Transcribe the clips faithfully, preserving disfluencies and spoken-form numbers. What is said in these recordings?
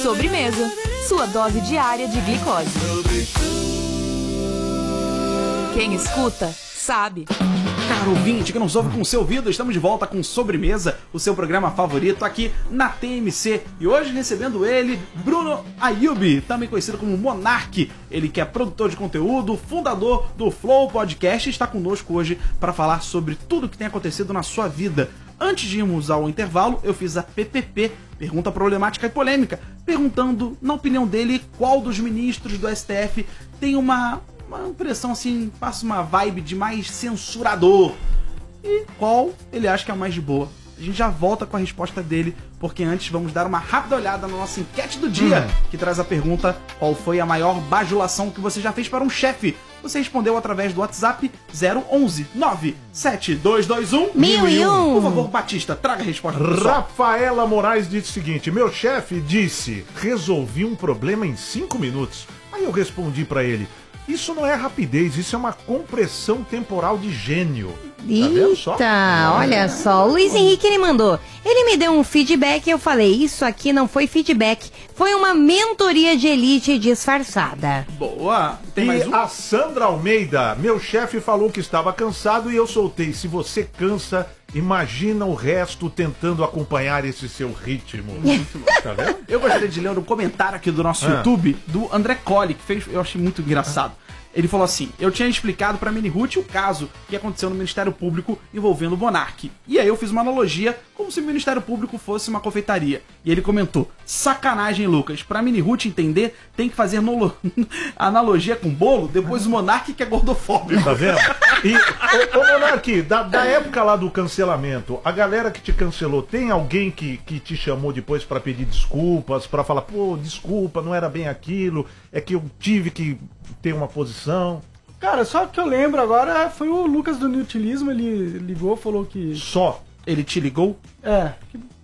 Sobremesa, sua dose diária de glicose. Quem escuta, sabe. Caro ouvinte que nos ouve com o seu ouvido, estamos de volta com Sobremesa, o seu programa favorito aqui na T M C. E hoje recebendo ele, Bruno Ayub, também conhecido como Monark. Ele que é produtor de conteúdo, fundador do Flow Podcast, está conosco hoje para falar sobre tudo que tem acontecido na sua vida. Antes de irmos ao intervalo, eu fiz a P P P, Pergunta Problemática e Polêmica, perguntando, na opinião dele, qual dos ministros do S T F tem uma... uma impressão assim, passa uma vibe de mais censurador. E qual ele acha que é a mais de boa. A gente já volta com a resposta dele, porque antes vamos dar uma rápida olhada na nossa enquete do dia, hum. que traz a pergunta: qual foi a maior bajulação que você já fez para um chefe? Você respondeu através do WhatsApp zero onze nove sete dois dois um mil e um. Por favor, Batista, traga a resposta. Rafaela Moraes disse o seguinte: meu chefe disse, resolvi um problema em cinco minutos. Aí eu respondi para ele: isso não é rapidez, isso é uma compressão temporal de gênio. Tá vendo só? Eita, olha só, o Luiz Henrique ele mandou. Ele me deu um feedback e eu falei, isso aqui não foi feedback, foi uma mentoria de elite disfarçada. Boa! Tem e mais um? A Sandra Almeida, meu chefe falou que estava cansado e eu soltei. Se você cansa, imagina o resto tentando acompanhar esse seu ritmo. Tá vendo? Eu gostaria de ler um comentário aqui do nosso ah. YouTube, do André Colli, que fez, eu achei muito engraçado. Ele falou assim: eu tinha explicado pra Mini Ruth o caso que aconteceu no Ministério Público envolvendo o Monark. E aí eu fiz uma analogia como se o Ministério Público fosse uma confeitaria. E ele comentou: sacanagem, Lucas. Pra Mini Ruth entender, tem que fazer nolo... analogia com bolo, depois o Monark que é gordofóbico. Tá vendo? E, ô, ô Monark, da, da época lá do cancelamento, a galera que te cancelou, tem alguém que, que te chamou depois pra pedir desculpas, pra falar, pô, desculpa, não era bem aquilo, é que eu tive que ter uma posição? Cara, só que eu lembro agora foi o Lucas do Nutilismo, ele ligou, falou que... Só? Ele te ligou? É,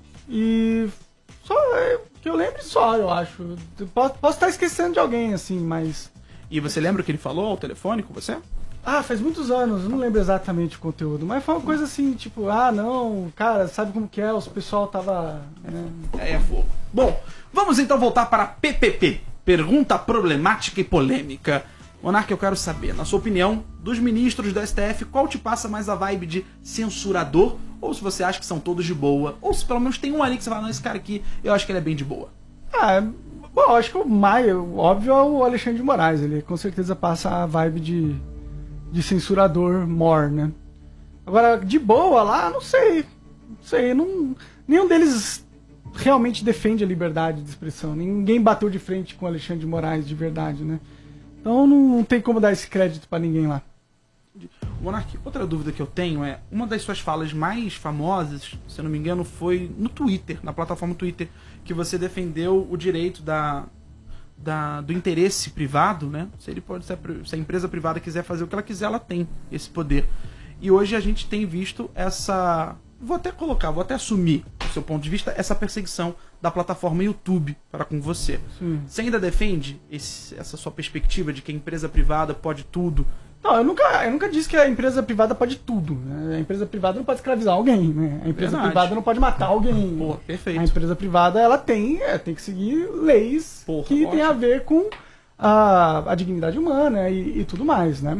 e... Só que eu lembro só, eu acho. Posso, posso estar esquecendo de alguém, assim, mas... E você lembra o que ele falou ao telefone com você? Ah, faz muitos anos, eu não lembro exatamente o conteúdo, mas foi uma coisa assim, tipo, ah, não, cara, sabe como que é, o pessoal tava... Né? É, é fogo. Bom, vamos então voltar para a P P P. Pergunta Problemática e Polêmica. Monark, eu quero saber, na sua opinião, dos ministros do S T F, qual te passa mais a vibe de censurador? Ou se você acha que são todos de boa? Ou se pelo menos tem um ali que você fala, não, esse cara aqui, eu acho que ele é bem de boa. Ah, bom, acho que o mais óbvio é o Alexandre de Moraes. Ele com certeza passa a vibe de, de censurador more, né? Agora, de boa lá, não sei. Não sei, não, nenhum deles realmente defende a liberdade de expressão. Ninguém bateu de frente com o Alexandre de Moraes de verdade, né? Então não tem como dar esse crédito pra ninguém lá. Monark, outra dúvida que eu tenho é, uma das suas falas mais famosas, se eu não me engano, foi no Twitter, na plataforma Twitter, que você defendeu o direito da, da, do interesse privado, né? Se, ele pode, se, a, se a empresa privada quiser fazer o que ela quiser, ela tem esse poder. E hoje a gente tem visto essa... Vou até colocar, vou até assumir, do seu ponto de vista, essa perseguição da plataforma YouTube para com você. Sim. Você ainda defende esse, essa sua perspectiva de que a empresa privada pode tudo? Não, eu nunca, eu nunca disse que a empresa privada pode tudo, né? A empresa privada não pode escravizar alguém, né? A empresa Verdade. privada não pode matar alguém. Porra, perfeito. A empresa privada, ela tem, é, tem que seguir leis Porra, que ótimo. tem a ver com a, a dignidade humana e, e tudo mais, né?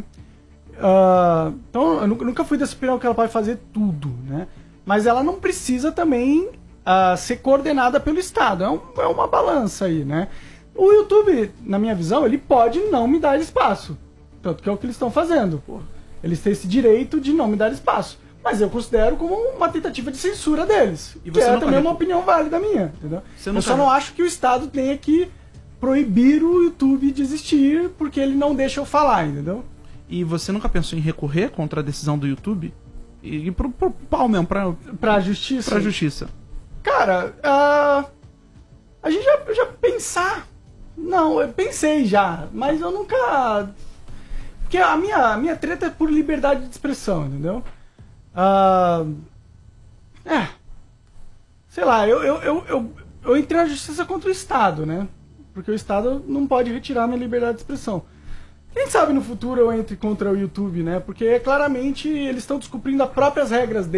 Uh, então, eu nunca fui dessa opinião que ela pode fazer tudo, né? Mas ela não precisa também uh, ser coordenada pelo Estado. É, um, é uma balança aí, né? O YouTube, na minha visão, ele pode não me dar espaço. Tanto que é o que eles estão fazendo. Pô. Eles têm esse direito de não me dar espaço. Mas eu considero como uma tentativa de censura deles. E você que é nunca também reclamou? uma opinião válida minha, entendeu? Você Eu nunca só não acho que o Estado tenha que proibir o YouTube de existir porque ele não deixa eu falar, entendeu? E você nunca pensou em recorrer contra a decisão do YouTube? E, e pro, pro pau mesmo, pra, Pra justiça? pra justiça. Cara, uh, a gente já, já pensar... Não, eu pensei já, mas eu nunca... Porque a minha, a minha treta é por liberdade de expressão, entendeu? Uh, é... Sei lá, eu, eu, eu, eu, eu entrei na justiça contra o Estado, né? Porque o Estado não pode retirar a minha liberdade de expressão. Quem sabe no futuro eu entre contra o YouTube, né? Porque claramente eles estão descumprindo as próprias regras deles.